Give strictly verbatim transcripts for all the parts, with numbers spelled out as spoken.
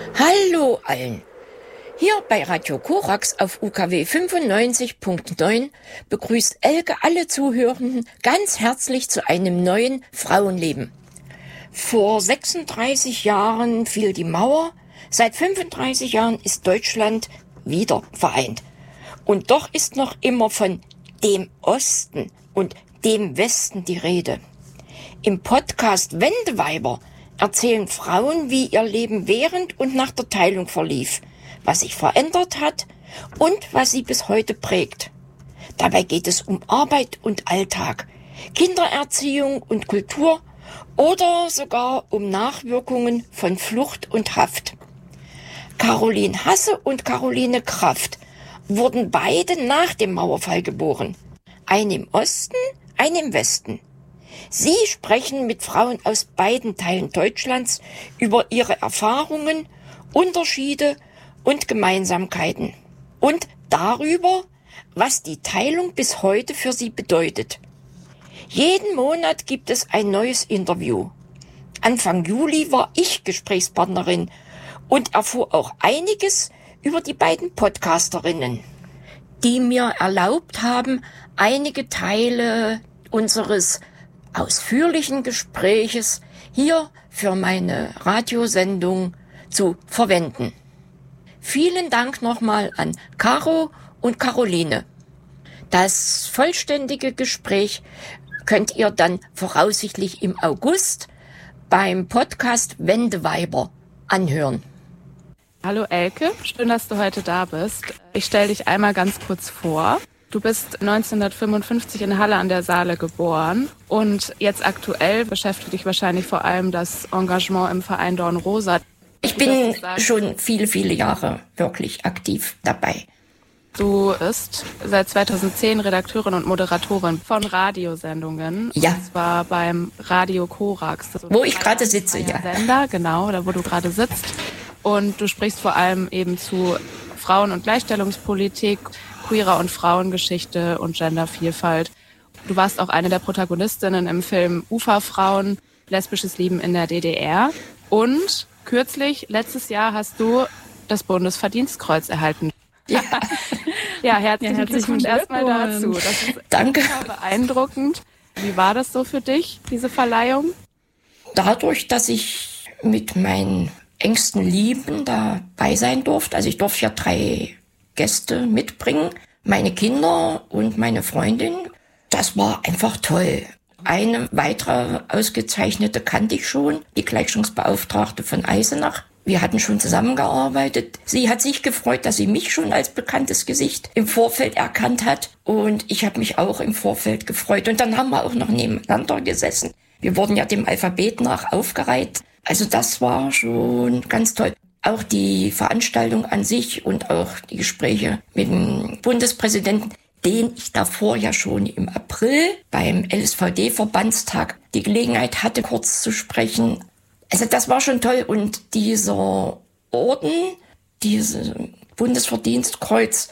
Hallo allen! Hier bei Radio Korax auf U K W fünfundneunzig Komma neun begrüßt Elke alle Zuhörenden ganz herzlich zu einem neuen Frauenleben. Vor sechsunddreißig Jahren fiel die Mauer, seit fünfunddreißig Jahren ist Deutschland wieder vereint. Und doch ist noch immer von dem Osten und dem Westen die Rede. Im Podcast Wendeweiber erzählen Frauen, wie ihr Leben während und nach der Teilung verlief, was sich verändert hat und was sie bis heute prägt. Dabei geht es um Arbeit und Alltag, Kindererziehung und Kultur oder sogar um Nachwirkungen von Flucht und Haft. Caroline Hasse und Caroline Kraft wurden beide nach dem Mauerfall geboren. Eine im Osten, eine im Westen. Sie sprechen mit Frauen aus beiden Teilen Deutschlands über ihre Erfahrungen, Unterschiede und Gemeinsamkeiten und darüber, was die Teilung bis heute für sie bedeutet. Jeden Monat gibt es ein neues Interview. Anfang Juli war ich Gesprächspartnerin und erfuhr auch einiges über die beiden Podcasterinnen, die mir erlaubt haben, einige Teile unseres ausführlichen Gespräches hier für meine Radiosendung zu verwenden. Vielen Dank nochmal an Caro und Caroline. Das vollständige Gespräch könnt ihr dann voraussichtlich im August beim Podcast Wendeweiber anhören. Hallo Elke, schön, dass du heute da bist. Ich stelle dich einmal ganz kurz vor. Du bist neunzehnhundertfünfundfünfzig in Halle an der Saale geboren und jetzt aktuell beschäftigt dich wahrscheinlich vor allem das Engagement im Verein Dornrosa. Ich bin schon viele, viele Jahre wirklich aktiv dabei. Du bist seit zweitausendzehn Redakteurin und Moderatorin von Radiosendungen. Ja. Und zwar beim Radio Korax. Wo ich gerade sitze, ja. Sender, genau, da wo du gerade sitzt. Und du sprichst vor allem eben zu Frauen- und Gleichstellungspolitik, queerer und Frauengeschichte und Gendervielfalt. Du warst auch eine der Protagonistinnen im Film Uferfrauen, lesbisches Leben in der D D R. Und kürzlich, letztes Jahr, hast du das Bundesverdienstkreuz erhalten. Ja, ja herzlichen, ja, herzlichen Glückwunsch erstmal dazu. Glückwunsch. Das ist Danke. Super beeindruckend. Wie war das so für dich, diese Verleihung? Dadurch, dass ich mit meinen engsten Lieben dabei sein durfte, also ich durfte ja drei Gäste mitbringen, meine Kinder und meine Freundin. Das war einfach toll. Eine weitere ausgezeichnete kannte ich schon, die Gleichstellungsbeauftragte von Eisenach. Wir hatten schon zusammengearbeitet. Sie hat sich gefreut, dass sie mich schon als bekanntes Gesicht im Vorfeld erkannt hat. Und ich habe mich auch im Vorfeld gefreut. Und dann haben wir auch noch nebeneinander gesessen. Wir wurden ja dem Alphabet nach aufgereiht. Also das war schon ganz toll. Auch die Veranstaltung an sich und auch die Gespräche mit dem Bundespräsidenten, den ich davor ja schon im April beim L S V D-Verbandstag die Gelegenheit hatte, kurz zu sprechen. Also das war schon toll. Und dieser Orden, dieses Bundesverdienstkreuz,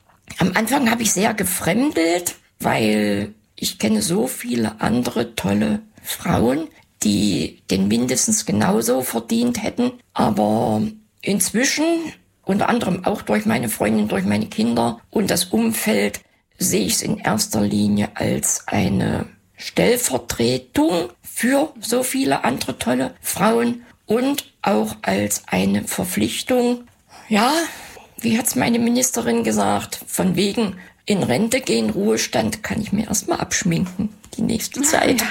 am Anfang habe ich sehr gefremdelt, weil ich kenne so viele andere tolle Frauen, die den mindestens genauso verdient hätten. Aber inzwischen, unter anderem auch durch meine Freundin, durch meine Kinder und das Umfeld, sehe ich es in erster Linie als eine Stellvertretung für so viele andere tolle Frauen und auch als eine Verpflichtung. Ja, wie hat's meine Ministerin gesagt, von wegen in Rente gehen, Ruhestand, kann ich mir erstmal abschminken, die nächste Zeit.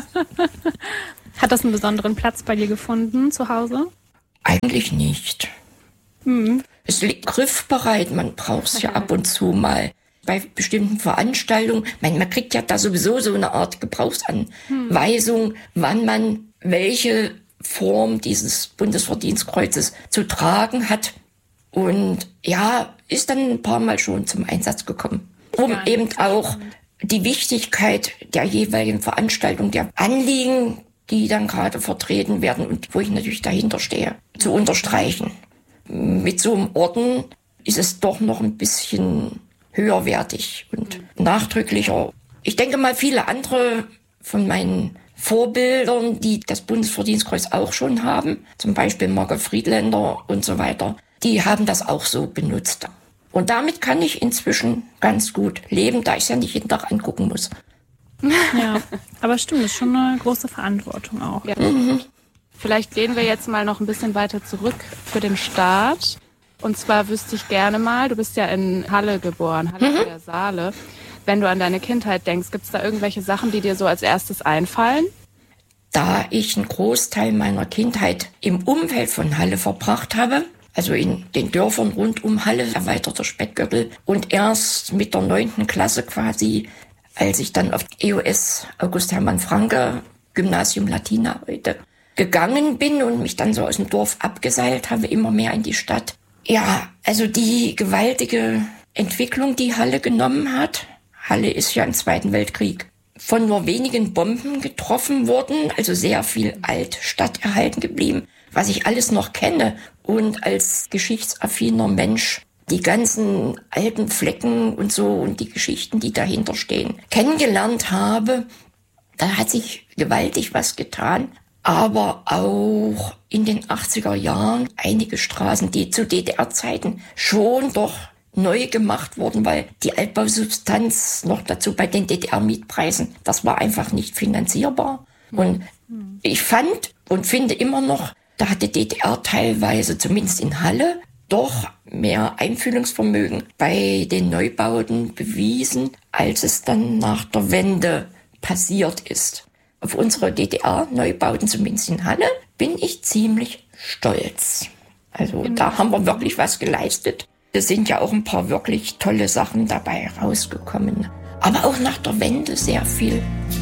Hat das einen besonderen Platz bei dir gefunden zu Hause? Eigentlich nicht. Hm. Es liegt griffbereit, man braucht es ja ab und zu mal. Bei bestimmten Veranstaltungen, man, man kriegt ja da sowieso so eine Art Gebrauchsanweisung, hm. wann man welche Form dieses Bundesverdienstkreuzes zu tragen hat. Und ja, ist dann ein paar Mal schon zum Einsatz gekommen, um ja, eben auch die Wichtigkeit der jeweiligen Veranstaltung, der Anliegen, die dann gerade vertreten werden und wo ich natürlich dahinter stehe, zu unterstreichen. Mit so einem Orden ist es doch noch ein bisschen höherwertig und nachdrücklicher. Ich denke mal, viele andere von meinen Vorbildern, die das Bundesverdienstkreuz auch schon haben, zum Beispiel Marga Friedländer und so weiter, die haben das auch so benutzt. Und damit kann ich inzwischen ganz gut leben, da ich es ja nicht jeden Tag angucken muss. Ja, aber stimmt, das ist schon eine große Verantwortung auch. Ja. Mhm. Vielleicht gehen wir jetzt mal noch ein bisschen weiter zurück für den Start. Und zwar wüsste ich gerne mal, du bist ja in Halle geboren, Halle mhm. der Saale. Wenn du an deine Kindheit denkst, gibt es da irgendwelche Sachen, die dir so als erstes einfallen? Da ich einen Großteil meiner Kindheit im Umfeld von Halle verbracht habe, also in den Dörfern rund um Halle, erweiterter Speckgürtel, und erst mit der neunten Klasse quasi, als ich dann auf E O S August Hermann Franke, Gymnasium Latina heute, gegangen bin und mich dann so aus dem Dorf abgeseilt habe, immer mehr in die Stadt. Ja, also die gewaltige Entwicklung, die Halle genommen hat. Halle ist ja im Zweiten Weltkrieg von nur wenigen Bomben getroffen worden, also sehr viel Altstadt erhalten geblieben, was ich alles noch kenne. Und als geschichtsaffiner Mensch die ganzen alten Flecken und so und die Geschichten, die dahinter stehen, kennengelernt habe, da hat sich gewaltig was getan. Aber auch in den achtziger Jahren einige Straßen, die zu D D R-Zeiten schon doch neu gemacht wurden, weil die Altbausubstanz noch dazu bei den D D R-Mietpreisen, das war einfach nicht finanzierbar. Und ich fand und finde immer noch, da hat die D D R teilweise, zumindest in Halle, doch mehr Einfühlungsvermögen bei den Neubauten bewiesen, als es dann nach der Wende passiert ist. Auf unsere D D R-Neubauten, zumindest in Halle, bin ich ziemlich stolz. Also da haben wir wirklich was geleistet. Es sind ja auch ein paar wirklich tolle Sachen dabei rausgekommen. Aber auch nach der Wende sehr viel